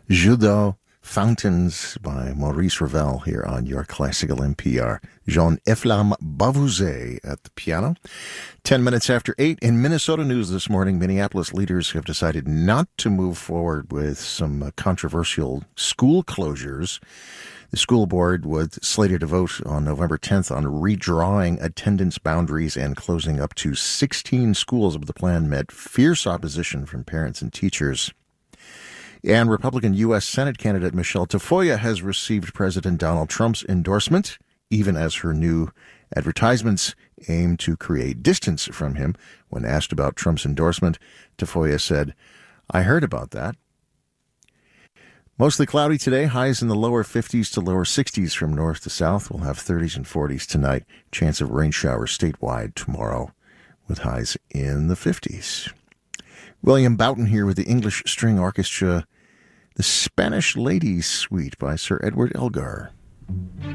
Judo Fountains by Maurice Ravel here on your classical NPR. Jean-Efflam Bavouzet at the piano. 10 minutes after 8 in Minnesota news this morning, Minneapolis leaders have decided not to move forward with some controversial school closures. The school board was slated to vote on November 10th on redrawing attendance boundaries and closing up to 16 schools, but the plan met fierce opposition from parents and teachers. And Republican U.S. Senate candidate Michelle Tafoya has received President Donald Trump's endorsement, even as her new advertisements aim to create distance from him. When asked about Trump's endorsement, Tafoya said, "I heard about that." Mostly cloudy today, highs in the lower 50s to lower 60s from north to south. We'll have 30s and 40s tonight. Chance of rain showers statewide tomorrow with highs in the 50s. William Boughton here with the English String Orchestra, the Spanish Ladies Suite by Sir Edward Elgar.